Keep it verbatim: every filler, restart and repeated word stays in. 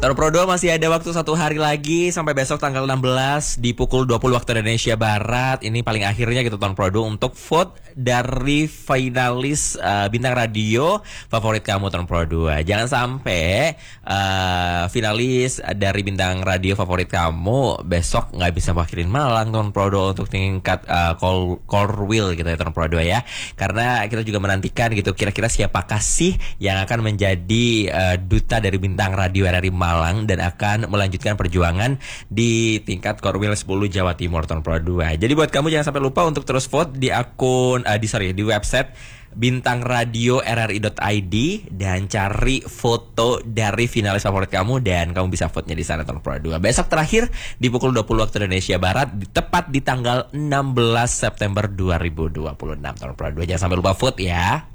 Tahun Pro dua masih ada waktu satu hari lagi sampai besok tanggal enam belas di pukul dua puluh waktu Indonesia Barat. Ini paling akhirnya gitu Tahun Pro dua untuk vote dari finalis uh, bintang radio favorit kamu Tahun Pro dua. Jangan sampai uh, finalis dari bintang radio favorit kamu besok nggak bisa wakilin Malang Tahun Pro dua untuk tingkat uh, call call wheel gitu ya Tahun Pro dua ya. Karena kita juga menantikan gitu kira-kira siapakah sih yang akan menjadi uh, duta dari bintang radio R R I Malang dan akan melanjutkan perjuangan di tingkat Korwil sepuluh Jawa Timur tahun Pro dua. Jadi buat kamu jangan sampai lupa untuk terus vote di akun uh, di sorry di website bintang radio r r i dot i d dan cari foto dari finalis favorit kamu dan kamu bisa vote-nya di sana tahun Pro dua. Besok terakhir di pukul dua puluh waktu Indonesia Barat tepat di tanggal enam belas September dua ribu dua puluh enam tahun Pro dua. Jangan sampai lupa vote ya.